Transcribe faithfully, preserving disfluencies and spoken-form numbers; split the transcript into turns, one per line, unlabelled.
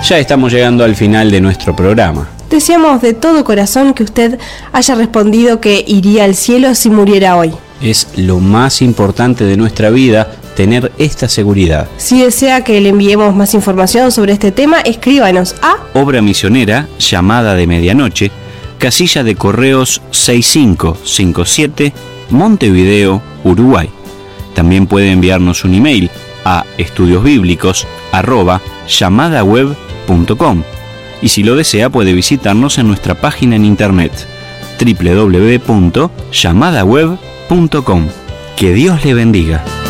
Ya estamos llegando al final de nuestro programa.
Deseamos de todo corazón que usted haya respondido que iría al cielo si muriera hoy.
Es lo más importante de nuestra vida, tener esta seguridad.
Si desea que le enviemos más información sobre este tema, escríbanos a
Obra Misionera, Llamada de Medianoche, Casilla de Correos seis cinco cinco siete, Montevideo, Uruguay. También puede enviarnos un email a estudiosbíblicos arroba llamadaweb punto com. Y si lo desea puede visitarnos en nuestra página en internet doble u doble u doble u punto llamadaweb punto com. Que Dios le bendiga.